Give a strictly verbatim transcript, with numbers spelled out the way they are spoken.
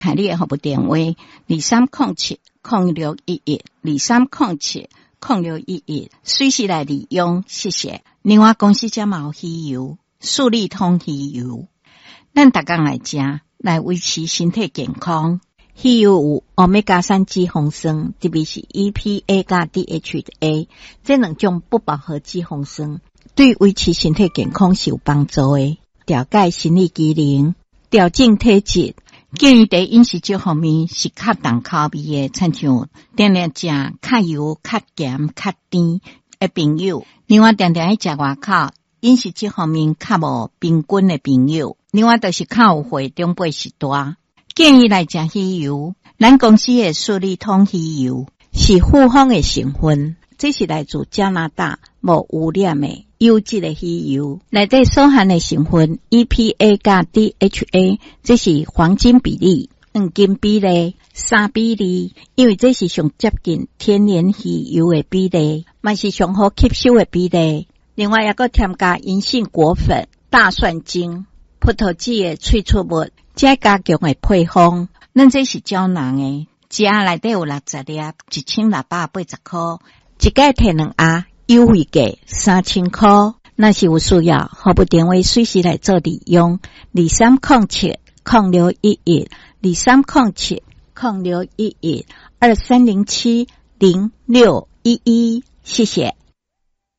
看你的服务电话二三零七零六一一二三零七零六一一，随时来利用，谢谢。另外公司加毛鱼油、素利通鱼油，咱逐工来食，来维持身体健康。鱼油有欧米伽三脂肪酸，特别是 E P A 加 D H A 这两种不饱和脂肪酸，对维持身体健康是有帮助的。调解生理机能，调整体质。建议在饮食这方面是较重口味的，亲像定定食较油、较咸、较甜的朋友。另外，定定去食外口饮食这方面较无平均的朋友。另外，就是较有血中背是大，建议来食鱼油。咱公司的素利通鱼油是复方的成分，这是来自加拿大无污染的优质的鱼油，内底所含的成分 E P A 加 D H A， 这是黄金比例、黄金比例、三比例，因为这是上接近天然鱼油的比例，嘛是上好吸收的比例。另外，还佫添加银杏果粉、大蒜精、葡萄籽的萃取物，再加强的配方。咱这是胶囊的，一盒内底有六十粒，一千六百八十块，一个摕两盒。优惠价三千块，若是有需要，服务电话随时来做利用。二三零七零六一一，二三零七零六一一，二三零七零六一一，谢谢。